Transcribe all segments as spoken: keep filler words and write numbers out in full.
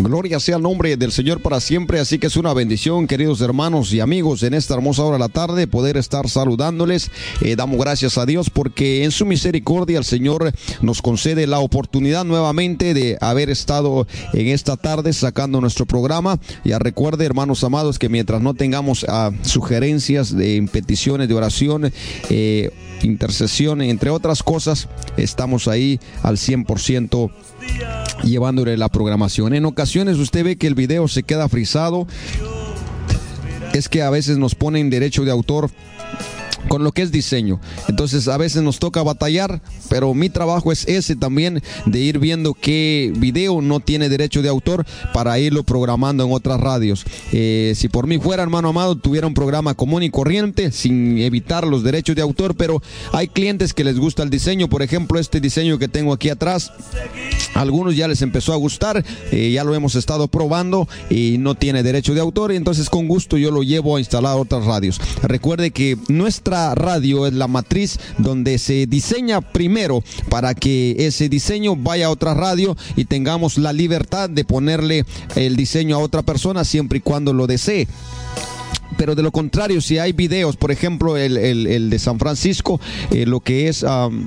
Gloria sea el nombre del Señor para siempre, así que es una bendición, queridos hermanos y amigos, en esta hermosa hora de la tarde poder estar saludándoles. Eh, damos gracias a Dios porque en su misericordia el Señor nos concede la oportunidad nuevamente de haber estado en esta tarde sacando nuestro programa. Ya recuerde, hermanos amados, que mientras no tengamos uh, sugerencias de peticiones de oración, eh, intercesión, entre otras cosas, estamos ahí al cien por ciento llevándole la programación. En ocasiones usted ve que el video se queda frisado, es que a veces nos ponen derecho de autor con lo que es diseño, entonces a veces nos toca batallar, pero mi trabajo es ese también, de ir viendo qué video no tiene derecho de autor para irlo programando en otras radios. Eh, si por mí fuera, hermano amado, tuviera un programa común y corriente sin evitar los derechos de autor, pero hay clientes que les gusta el diseño. Por ejemplo, este diseño que tengo aquí atrás, a algunos ya les empezó a gustar, eh, ya lo hemos estado probando y no tiene derecho de autor, y entonces con gusto yo lo llevo a instalar a otras radios. Recuerde que nuestra radio es la matriz donde se diseña primero para que ese diseño vaya a otra radio y tengamos la libertad de ponerle el diseño a otra persona siempre y cuando lo desee. Pero de lo contrario, si hay videos, por ejemplo el, el, el de San Francisco, eh, lo que es um,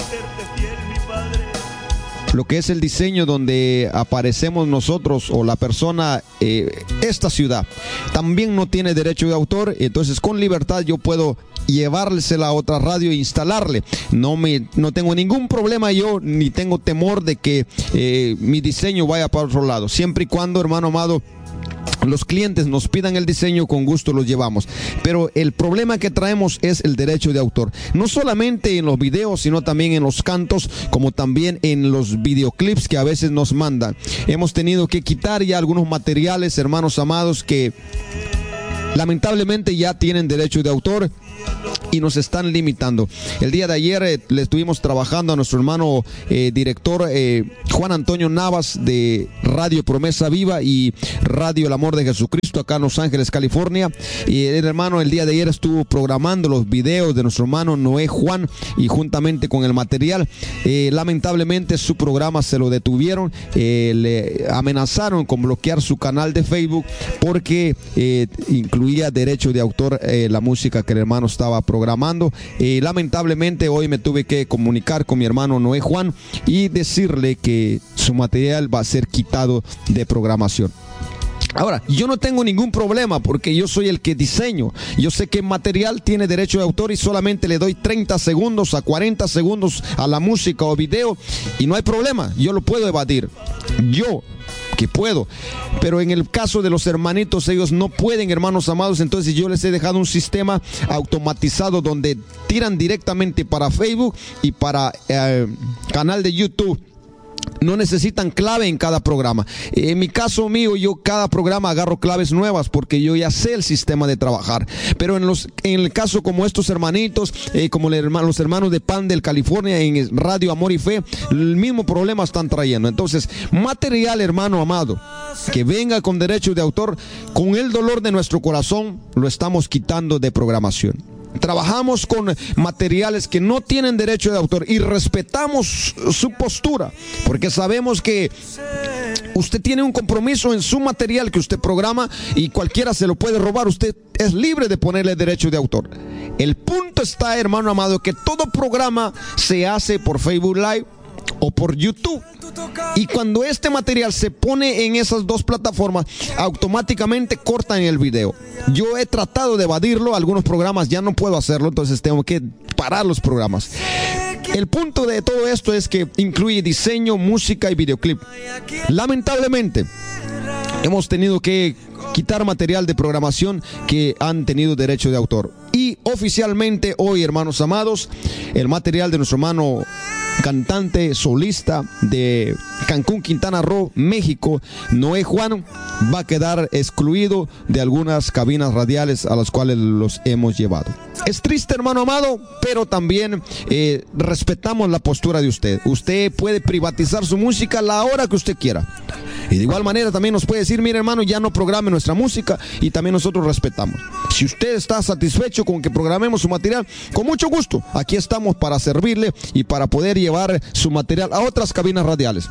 lo que es el diseño donde aparecemos nosotros o la persona, eh, esta ciudad también no tiene derecho de autor, entonces con libertad yo puedo llevársela a otra radio e instalarle. No me, no tengo ningún problema yo, ni tengo temor de que eh, mi diseño vaya para otro lado. Siempre y cuando, hermano amado, los clientes nos pidan el diseño, con gusto los llevamos. Pero el problema que traemos es el derecho de autor. No solamente en los videos, sino también en los cantos, como también en los videoclips que a veces nos mandan. Hemos tenido que quitar ya algunos materiales, hermanos amados, que lamentablemente ya tienen derecho de autor y nos están limitando. El día de ayer eh, le estuvimos trabajando a nuestro hermano eh, director eh, Juan Antonio Navas de Radio Promesa Viva y Radio El Amor de Jesucristo acá en Los Ángeles, California. Y el hermano el día de ayer estuvo programando los videos de nuestro hermano Noé Juan y juntamente con el material. Eh, lamentablemente su programa se lo detuvieron, eh, le amenazaron con bloquear su canal de Facebook porque eh, incluía derecho de autor eh, la música que el hermano estaba programando. Y lamentablemente hoy me tuve que comunicar con mi hermano Noé Juan y decirle que su material va a ser quitado de programación. Ahora, yo no tengo ningún problema porque yo soy el que diseño. Yo sé que material tiene derecho de autor y solamente le doy treinta segundos a cuarenta segundos a la música o video y no hay problema, yo lo puedo evadir. Yo que puedo, pero en el caso de los hermanitos, ellos no pueden, hermanos amados. Entonces yo les he dejado un sistema automatizado donde tiran directamente para Facebook y para eh, canal de YouTube. No necesitan clave en cada programa. En mi caso mío, yo cada programa agarro claves nuevas porque yo ya sé el sistema de trabajar. Pero en los en el caso como estos hermanitos, eh, como el hermano, los hermanos de Pan del California en Radio Amor y Fe, el mismo problema están trayendo. Entonces, material, hermano amado, que venga con derecho de autor, con el dolor de nuestro corazón, lo estamos quitando de programación. Trabajamos con materiales que no tienen derecho de autor y respetamos su postura, porque sabemos que usted tiene un compromiso en su material que usted programa y cualquiera se lo puede robar. Usted es libre de ponerle derecho de autor. El punto está, hermano amado, que todo programa se hace por Facebook Live o por YouTube. Y cuando este material se pone en esas dos plataformas, automáticamente cortan el video. Yo he tratado de evadirlo, algunos programas ya no puedo hacerlo, entonces tengo que parar los programas. El punto de todo esto es que incluye diseño, música y videoclip. Lamentablemente, hemos tenido que quitar material de programación que han tenido derecho de autor. Y oficialmente hoy, hermanos amados, el material de nuestro hermano cantante solista de Cancún, Quintana Roo, México, Noé Juan, va a quedar excluido de algunas cabinas radiales a las cuales los hemos llevado. Es triste, hermano amado, pero también eh, respetamos la postura de usted. Usted puede privatizar su música a la hora que usted quiera. Y de igual manera también nos puede decir, mire hermano, ya no programe nuestra música, y también nosotros respetamos. Si usted está satisfecho con que programemos su material, con mucho gusto, aquí estamos para servirle y para poder llevar su material a otras cabinas radiales.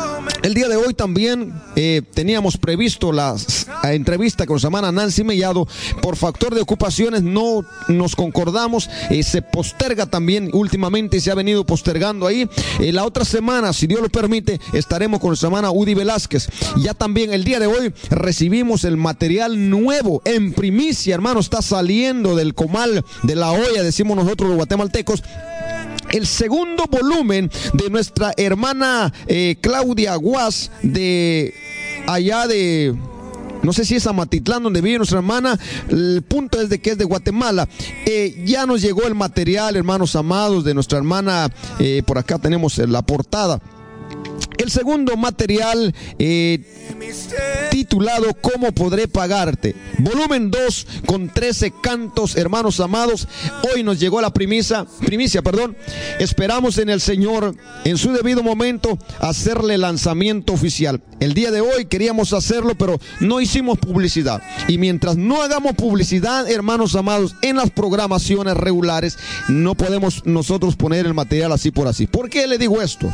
El día de hoy también eh, teníamos previsto la, la entrevista con nuestra hermana Nancy Mellado. Por factor de ocupaciones no nos concordamos, eh, se posterga también últimamente y se ha venido postergando ahí. Eh, la otra semana, si Dios lo permite, estaremos con nuestra hermana Udi Velázquez. Ya también el día de hoy recibimos el material nuevo en primicia, hermano, está saliendo del comal, de la olla, decimos nosotros los guatemaltecos. El segundo volumen de nuestra hermana eh, Claudia Guas, de allá de, no sé si es Amatitlán, donde vive nuestra hermana. El punto es de que es de Guatemala. Eh, ya nos llegó el material, hermanos amados, de nuestra hermana. Eh, por acá tenemos la portada. El segundo material eh, titulado ¿Cómo podré pagarte? Volumen dos con trece cantos, hermanos amados. Hoy nos llegó la primicia, primicia, perdón. Esperamos en el Señor, en su debido momento, hacerle lanzamiento oficial. El día de hoy queríamos hacerlo, pero no hicimos publicidad. Y mientras no hagamos publicidad, hermanos amados, en las programaciones regulares, no podemos nosotros poner el material así por así. ¿Por qué le digo esto?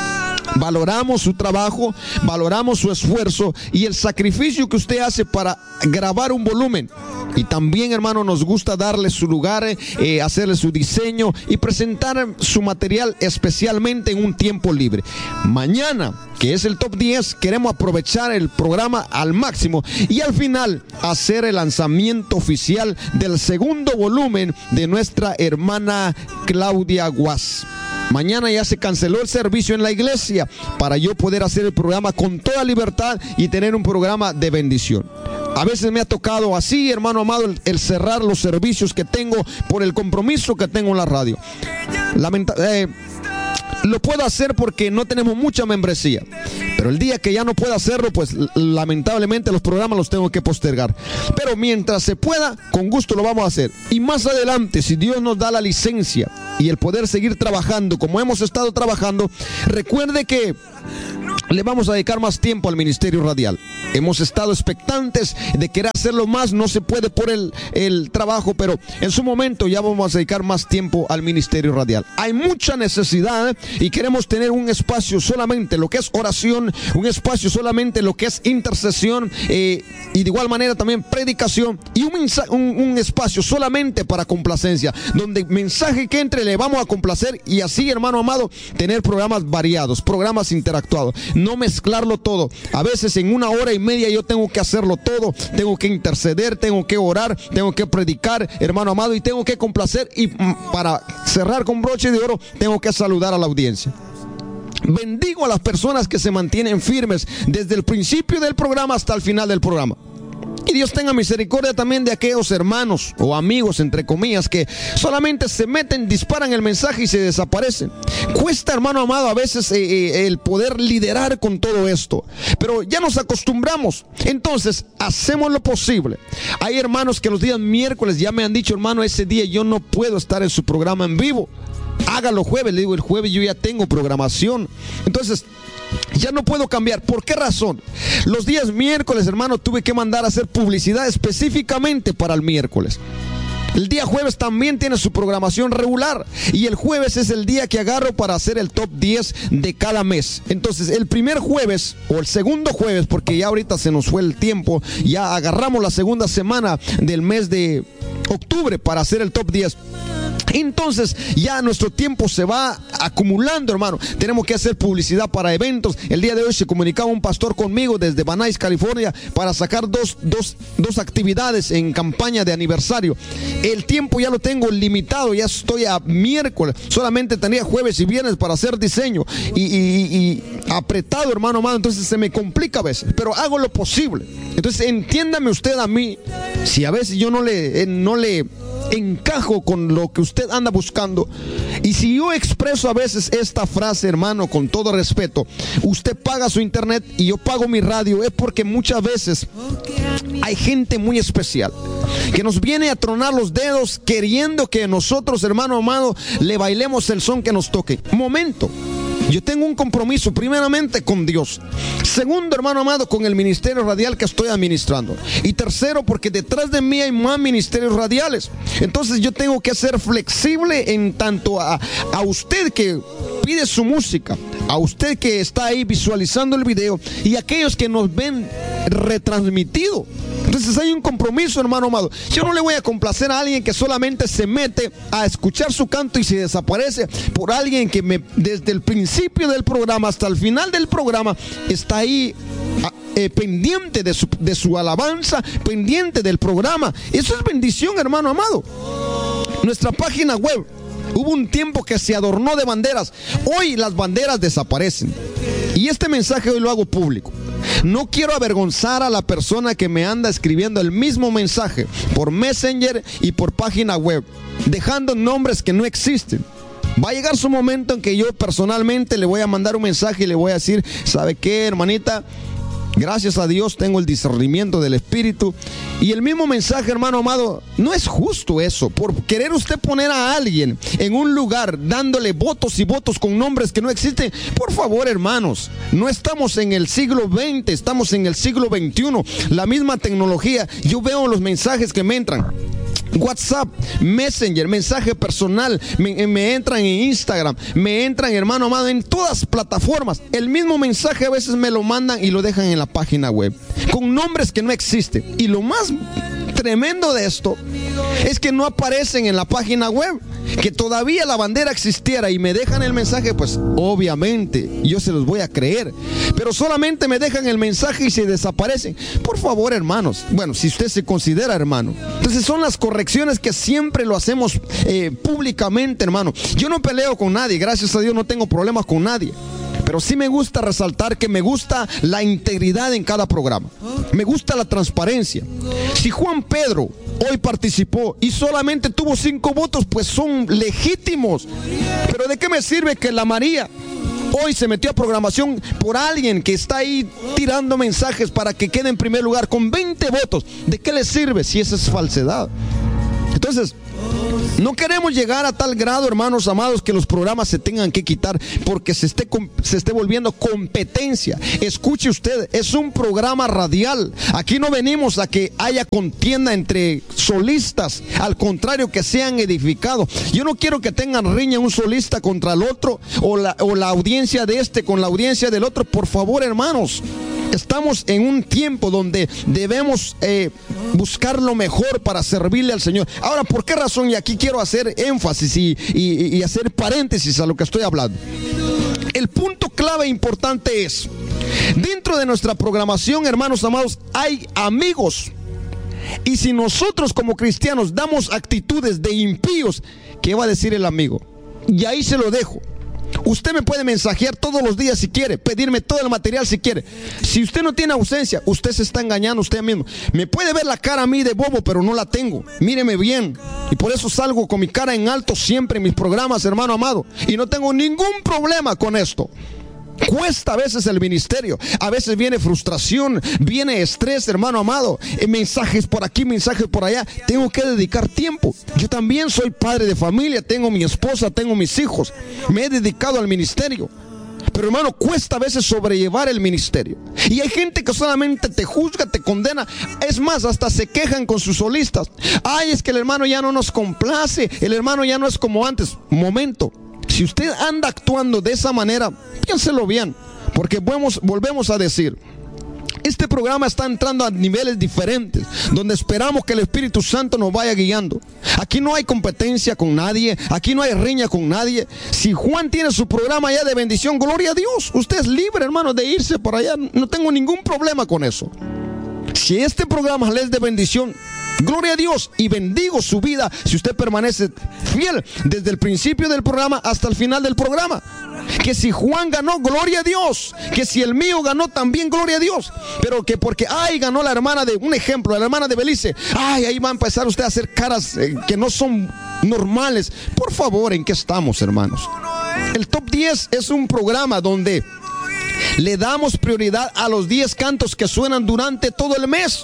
Valoramos su trabajo, valoramos su esfuerzo y el sacrificio que usted hace para grabar un volumen. Y también, hermano, nos gusta darle su lugar, eh, hacerle su diseño y presentar su material especialmente en un tiempo libre. Mañana, que es el top diez, queremos aprovechar el programa al máximo y al final hacer el lanzamiento oficial del segundo volumen de nuestra hermana Claudia Guas. Mañana ya se canceló el servicio en la iglesia para yo poder hacer el programa con toda libertad y tener un programa de bendición. A veces me ha tocado así, hermano amado, el, el cerrar los servicios que tengo por el compromiso que tengo en la radio. Lamenta eh, lo puedo hacer porque no tenemos mucha membresía, pero el día que ya no pueda hacerlo, pues lamentablemente los programas los tengo que postergar. Pero mientras se pueda, con gusto lo vamos a hacer. Y más adelante, si Dios nos da la licencia y el poder seguir trabajando como hemos estado trabajando, recuerde que le vamos a dedicar más tiempo al ministerio radial. Hemos estado expectantes de querer hacerlo más, no se puede por el, el trabajo, pero en su momento ya vamos a dedicar más tiempo al ministerio radial. Hay mucha necesidad y queremos tener un espacio solamente lo que es oración, un espacio solamente lo que es intercesión, eh, y de igual manera también predicación, y un, un, un espacio solamente para complacencia, donde mensaje que entre le vamos a complacer, y así, hermano amado, tener programas variados, programas interactuados, no mezclarlo todo. A veces en una hora y media yo tengo que hacerlo todo, tengo que interceder, tengo que orar, tengo que predicar, hermano amado, y tengo que complacer, y para cerrar con broche de oro, tengo que saludar a la audiencia. Bendigo a las personas que se mantienen firmes desde el principio del programa hasta el final del programa. Y Dios tenga misericordia también de aquellos hermanos o amigos, entre comillas, que solamente se meten, disparan el mensaje y se desaparecen. Cuesta, hermano amado, a veces eh, eh, el poder liderar con todo esto, pero ya nos acostumbramos. Entonces, hacemos lo posible. Hay hermanos que los días miércoles ya me han dicho, hermano, ese día yo no puedo estar en su programa en vivo. Hágalo jueves. Le digo, el jueves yo ya tengo programación. Entonces, ya no puedo cambiar. ¿Por qué razón? Los días miércoles, hermano, tuve que mandar a hacer publicidad específicamente para el miércoles. El día jueves también tiene su programación regular, y el jueves es el día que agarro para hacer el top diez de cada mes. Entonces, el primer jueves o el segundo jueves, porque ya ahorita se nos fue el tiempo, ya agarramos la segunda semana del mes de octubre para hacer el top diez. Entonces ya nuestro tiempo se va acumulando, hermano. Tenemos que hacer publicidad para eventos. El día de hoy se comunicaba un pastor conmigo desde Van Nuys, California, para sacar dos, dos, dos actividades en campaña de aniversario. El tiempo ya lo tengo limitado, ya estoy a miércoles. Solamente tenía jueves y viernes para hacer diseño. Y, y, y apretado, hermano amado. Entonces se me complica a veces, pero hago lo posible. Entonces entiéndame usted a mí, si a veces yo no le, eh, no le encajo con lo que usted anda buscando. Y si yo expreso a veces esta frase, hermano, con todo respeto, usted paga su internet y yo pago mi radio, es porque muchas veces hay gente muy especial que nos viene a tronar los dedos queriendo que nosotros, hermano amado, le bailemos el son que nos toque. Momento. Yo tengo un compromiso primeramente con Dios. Segundo, hermano amado, con el ministerio radial que estoy administrando. Y tercero, porque detrás de mí hay más ministerios radiales. Entonces yo tengo que ser flexible en tanto a, a usted que pide su música, a usted que está ahí visualizando el video y a aquellos que nos ven retransmitido. Entonces hay un compromiso, hermano amado. Yo no le voy a complacer a alguien que solamente se mete a escuchar su canto y se desaparece por alguien que me, desde el principio del programa hasta el final del programa está ahí eh, pendiente de su, de su alabanza, pendiente del programa. Eso es bendición, hermano amado. Nuestra página web, hubo un tiempo que se adornó de banderas. Hoy las banderas desaparecen. Y este mensaje hoy lo hago público. No quiero avergonzar a la persona que me anda escribiendo el mismo mensaje por Messenger y por página web, dejando nombres que no existen. Va a llegar su momento en que yo personalmente le voy a mandar un mensaje y le voy a decir: ¿sabe qué, hermanita? Gracias a Dios tengo el discernimiento del Espíritu. Y el mismo mensaje, hermano amado, no es justo eso. Por querer usted poner a alguien en un lugar dándole votos y votos con nombres que no existen. Por favor, hermanos, no estamos en el siglo veinte, estamos en el siglo veintiuno. La misma tecnología. Yo veo los mensajes que me entran. WhatsApp, Messenger, mensaje personal, me, me entran en Instagram, me entran, hermano amado, en todas plataformas. El mismo mensaje a veces me lo mandan y lo dejan en la página web, con nombres que no existen. Y lo más tremendo de esto es que no aparecen en la página web. Que todavía la bandera existiera y me dejan el mensaje, pues obviamente yo se los voy a creer. Pero solamente me dejan el mensaje y se desaparecen. Por favor, hermanos, bueno, si usted se considera hermano, entonces son las correcciones que siempre lo hacemos eh, públicamente, hermano. Yo no peleo con nadie, gracias a Dios no tengo problemas con nadie. Pero sí me gusta resaltar que me gusta la integridad en cada programa. Me gusta la transparencia. Si Juan Pedro hoy participó y solamente tuvo cinco votos, pues son legítimos. Pero ¿de qué me sirve que la María hoy se metió a programación por alguien que está ahí tirando mensajes para que quede en primer lugar con veinte votos? ¿De qué le sirve si esa es falsedad? Entonces, no queremos llegar a tal grado, hermanos amados, que los programas se tengan que quitar porque se esté, se esté volviendo competencia. Escuche usted, es un programa radial. Aquí no venimos a que haya contienda entre solistas, al contrario, que sean edificados. Yo no quiero que tengan riña un solista contra el otro o la, o la audiencia de este con la audiencia del otro. Por favor, hermanos, estamos en un tiempo donde debemos eh, buscar lo mejor para servirle al Señor. Ahora, ¿por qué razón? Y aquí quiero hacer énfasis y, y, y hacer paréntesis a lo que estoy hablando. El punto clave importante es, dentro de nuestra programación, hermanos amados, hay amigos. Y si nosotros como cristianos damos actitudes de impíos, ¿qué va a decir el amigo? Y ahí se lo dejo. Usted me puede mensajear todos los días si quiere, pedirme todo el material si quiere. Si usted no tiene ausencia, usted se está engañando usted mismo. Me puede ver la cara a mí de bobo, pero no la tengo. Míreme bien. Y por eso salgo con mi cara en alto siempre en mis programas, hermano amado. Y no tengo ningún problema con esto. Cuesta a veces el ministerio, a veces viene frustración, viene estrés, hermano amado, mensajes por aquí, mensajes por allá. Tengo que dedicar tiempo. Yo también soy padre de familia, tengo mi esposa, tengo mis hijos. Me he dedicado al ministerio. Pero hermano, cuesta a veces sobrellevar el ministerio. Y hay gente que solamente te juzga, te condena. Es más, hasta se quejan con sus solistas. Ay, es que el hermano ya no nos complace, el hermano ya no es como antes. Momento. Si usted anda actuando de esa manera, piénselo bien, porque volvemos, volvemos a decir, este programa está entrando a niveles diferentes, donde esperamos que el Espíritu Santo nos vaya guiando. Aquí no hay competencia con nadie, aquí no hay riña con nadie. Si Juan tiene su programa ya de bendición, gloria a Dios, usted es libre, hermano, de irse por allá, no tengo ningún problema con eso. Si este programa le es de bendición, gloria a Dios, y bendigo su vida si usted permanece fiel desde el principio del programa hasta el final del programa. Que si Juan ganó, gloria a Dios. Que si el mío ganó, también gloria a Dios. Pero que porque, ay, ganó la hermana de, un ejemplo, la hermana de Belice, ay, ahí va a empezar usted a hacer caras eh, que no son normales. Por favor, ¿en qué estamos, hermanos? El Top diez es un programa donde le damos prioridad a los diez cantos que suenan durante todo el mes.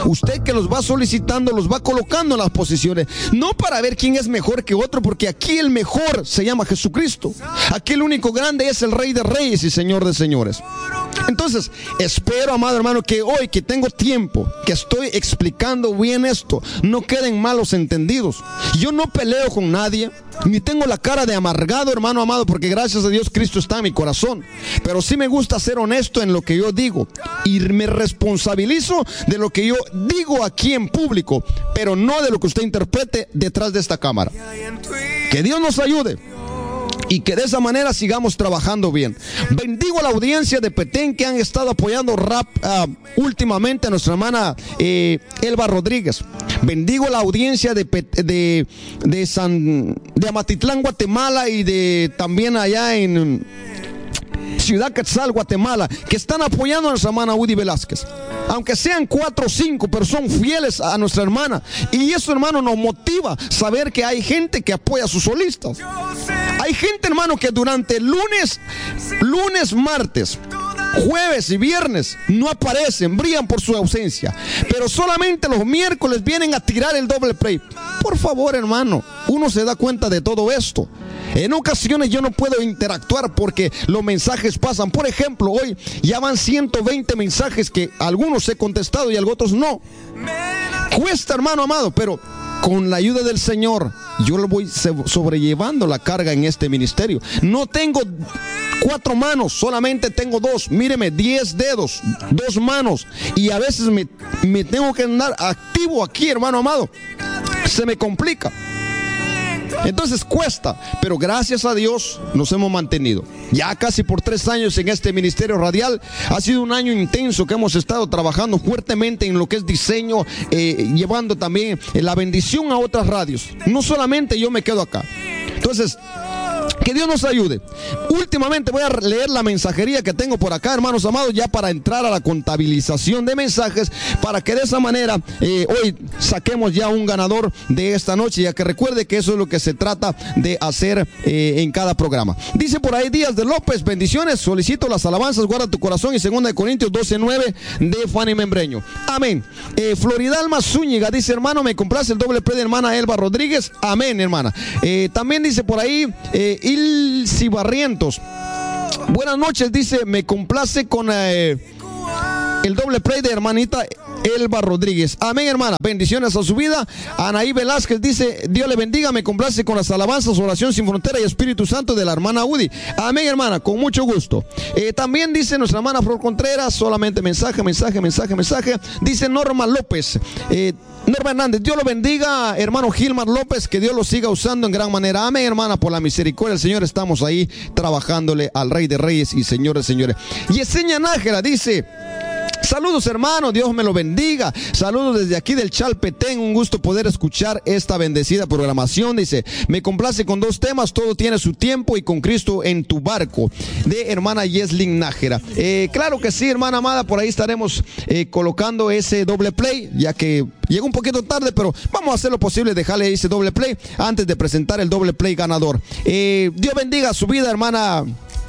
Usted que los va solicitando, los va colocando en las posiciones, no para ver quién es mejor que otro, porque aquí el mejor se llama Jesucristo. Aquí el único grande es el Rey de Reyes y Señor de Señores. Entonces, espero, amado hermano, que hoy que tengo tiempo, que estoy explicando bien esto, no queden malos entendidos. Yo no peleo con nadie, ni tengo la cara de amargado, hermano amado, porque gracias a Dios Cristo está en mi corazón. Pero sí me gusta ser honesto en lo que yo digo, y me responsabilizo de lo que yo digo aquí en público, pero no de lo que usted interprete detrás de esta cámara. Que Dios nos ayude y que de esa manera sigamos trabajando bien. Bendigo a la audiencia de Petén que han estado apoyando rap uh, últimamente a nuestra hermana eh, Elba Rodríguez. Bendigo a la audiencia de, de, de, San, de Amatitlán, Guatemala, y de también allá en Ciudad Quetzal, Guatemala, que están apoyando a nuestra hermana Udi Velázquez. Aunque sean cuatro o cinco, pero son fieles a nuestra hermana. Y eso, hermano, nos motiva saber que hay gente que apoya a sus solistas. Hay gente, hermano, que durante lunes, lunes, martes, jueves y viernes no aparecen, brillan por su ausencia, pero solamente los miércoles vienen a tirar el doble play. Por favor, hermano, uno se da cuenta de todo esto. En ocasiones yo no puedo interactuar porque los mensajes pasan. Por ejemplo, hoy ya van ciento veinte mensajes que algunos he contestado y otros no. Cuesta, hermano amado, pero con la ayuda del Señor yo lo voy sobrellevando la carga en este ministerio. No tengo cuatro manos, solamente tengo dos. Míreme, diez dedos, dos manos, y a veces me, me tengo que andar activo aquí, hermano amado. Se me complica. Entonces cuesta, pero gracias a Dios nos hemos mantenido. Ya casi por tres años en este ministerio radial. Ha sido un año intenso que hemos estado trabajando fuertemente en lo que es diseño, eh, llevando también la bendición a otras radios. No solamente yo me quedo acá. Entonces, que Dios nos ayude. Últimamente voy a leer la mensajería que tengo por acá, hermanos amados, ya para entrar a la contabilización de mensajes, para que de esa manera eh, hoy saquemos ya un ganador de esta noche, ya que recuerde que eso es lo que se trata de hacer eh, en cada programa. Dice por ahí Díaz de López: bendiciones, solicito las alabanzas, guarda tu corazón, y segunda de Corintios doce nueve de Fanny Membreño. Amén. eh, Floridalma Zúñiga dice: hermano, me complace el doble play de hermana Elba Rodríguez. Amén, hermana. eh, También dice por ahí eh, Ilsi Barrientos: buenas noches, dice, me complace con eh, el doble play de hermanita Elba Rodríguez. Amén, hermana, bendiciones a su vida. Anaí Velázquez dice: Dios le bendiga, me complace con las alabanzas, oración sin frontera y Espíritu Santo de la hermana Udi. Amén, hermana, con mucho gusto. eh, También dice nuestra hermana Flor Contreras: solamente mensaje, mensaje, mensaje, mensaje. Dice Norma López, eh, Norma Hernández: Dios lo bendiga, hermano Gilmar López, que Dios lo siga usando en gran manera. Amén, hermana, por la misericordia del Señor estamos ahí trabajándole al Rey de Reyes y Señor de Señores. Yesenia Nájera dice: saludos, hermano, Dios me lo bendiga. Saludos desde aquí del Chalpetén, un gusto poder escuchar esta bendecida programación. Dice: me complace con dos temas, todo tiene su tiempo y con Cristo en tu barco, de hermana Yeslin Nájera. Eh, claro que sí, hermana amada, por ahí estaremos eh, colocando ese doble play, ya que llegó un poquito tarde, pero vamos a hacer lo posible, dejarle ese doble play antes de presentar el doble play ganador. Eh, Dios bendiga su vida, hermana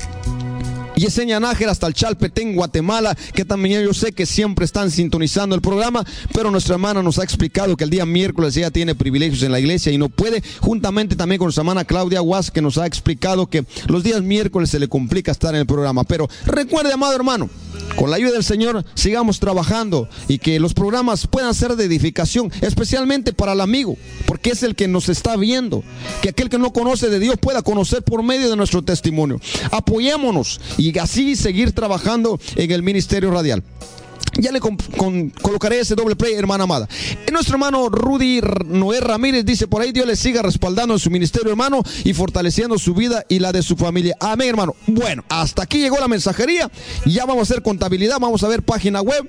Yesenia Nájera, hasta el Chalpetén, Guatemala, que también yo sé que siempre están sintonizando el programa, pero nuestra hermana nos ha explicado que el día miércoles ella tiene privilegios en la iglesia y no puede, juntamente también con nuestra hermana Claudia Guas, que nos ha explicado que los días miércoles se le complica estar en el programa. Pero recuerde, amado hermano, con la ayuda del Señor sigamos trabajando y que los programas puedan ser de edificación, especialmente para el amigo, porque es el que nos está viendo. Que aquel que no conoce de Dios pueda conocer por medio de nuestro testimonio. Apoyémonos y así seguir trabajando en el ministerio radial. Ya le con, con, colocaré ese doble play, hermana amada. Y nuestro hermano Rudy Noé Ramírez dice por ahí: Dios le siga respaldando en su ministerio, hermano, y fortaleciendo su vida y la de su familia. Amén, hermano. Bueno, hasta aquí llegó la mensajería. Ya vamos a hacer contabilidad, vamos a ver página web.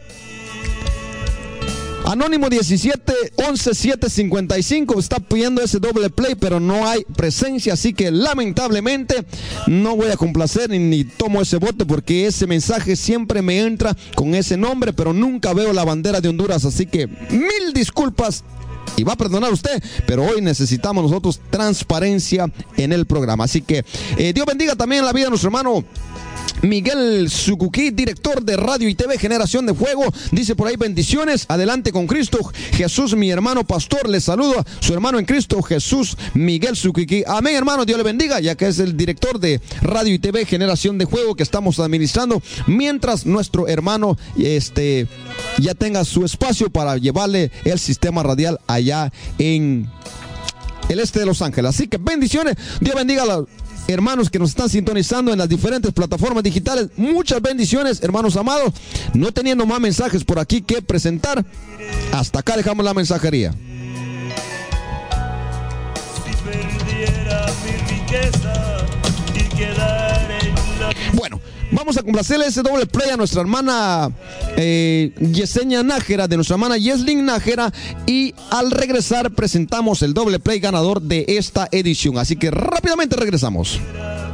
Anónimo diecisiete once siete cincuenta y cinco está pidiendo ese doble play, pero no hay presencia, así que lamentablemente no voy a complacer ni, ni tomo ese voto, porque ese mensaje siempre me entra con ese nombre, pero nunca veo la bandera de Honduras, así que mil disculpas. Y va a perdonar usted, pero hoy necesitamos nosotros transparencia en el programa. Así que eh, Dios bendiga también la vida de nuestro hermano Miguel Sucuquí, director de Radio y T V Generación de Fuego, dice por ahí: bendiciones, adelante con Cristo Jesús, mi hermano pastor, le saluda su hermano en Cristo Jesús, Miguel Sucuquí. Amén, hermano, Dios le bendiga, ya que es el director de Radio y T V Generación de Fuego que estamos administrando, mientras nuestro hermano este, ya tenga su espacio para llevarle el sistema radial allá en el este de Los Ángeles. Así que bendiciones, Dios bendiga a los hermanos que nos están sintonizando en las diferentes plataformas digitales. Muchas bendiciones, hermanos amados. No teniendo más mensajes por aquí que presentar, hasta acá dejamos la mensajería. Si perdiera mi riqueza y quedara en la... Bueno, vamos a complacerle ese doble play a nuestra hermana eh, Yesenia Nájera, de nuestra hermana Yeslin Nájera, y al regresar presentamos el doble play ganador de esta edición. Así que rápidamente regresamos.